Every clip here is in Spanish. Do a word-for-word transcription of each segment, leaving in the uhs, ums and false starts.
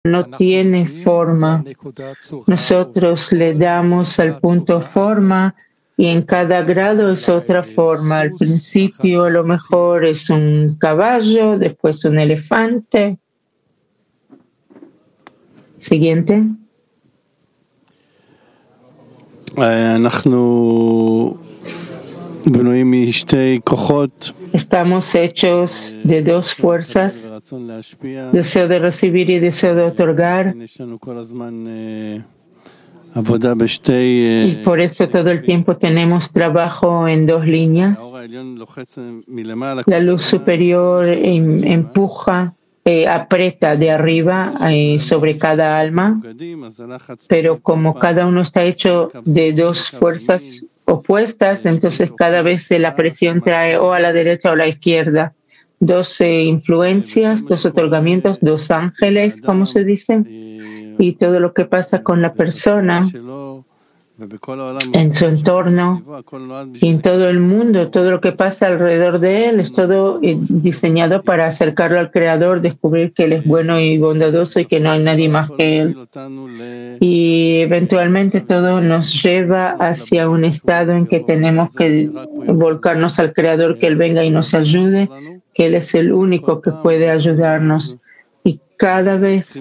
no tiene forma. Nosotros le damos al punto forma y en cada grado es otra forma. Al principio a lo mejor es un caballo, después un elefante. Siguiente. Estamos hechos de dos fuerzas, deseo de recibir y deseo de otorgar. Y por eso todo el tiempo tenemos trabajo en dos líneas. La luz superior em, empuja, eh, aprieta de arriba eh, sobre cada alma, pero como cada uno está hecho de dos fuerzas opuestas, entonces cada vez la presión trae o a la derecha o a la izquierda. Dos eh, influencias, dos otorgamientos, dos ángeles, como se dice. Y todo lo que pasa con la persona en su entorno y en todo el mundo, todo lo que pasa alrededor de él, es todo diseñado para acercarlo al Creador, descubrir que Él es bueno y bondadoso y que no hay nadie más que Él. Y eventualmente todo nos lleva hacia un estado en que tenemos que volcarnos al Creador, que Él venga y nos ayude, que Él es el único que puede ayudarnos. Y cada vez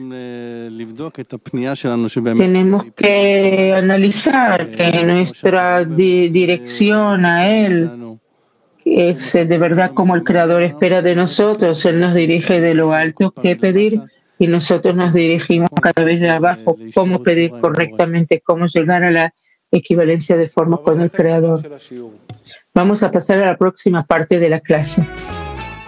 tenemos que analizar que nuestra di- dirección a Él es de verdad como el Creador espera de nosotros. Él nos dirige de lo alto qué pedir y nosotros nos dirigimos cada vez de abajo cómo pedir correctamente, cómo llegar a la equivalencia de forma con el Creador. Vamos a pasar a la próxima parte de la clase.